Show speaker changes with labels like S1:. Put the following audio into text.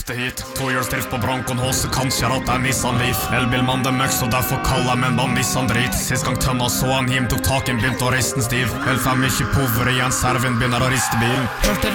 S1: siste hit. Tohjulsdrift på Broncoen H, så kanskje at det er Nissan Leaf. Elbilmann det møkk, så derfor kaller jeg men bare Nissan drit. Sist gang tømmer så han him, tok taken, begynte å riste en stiv. Helt fem ikke pover igjen, serven begynner å riste bilen.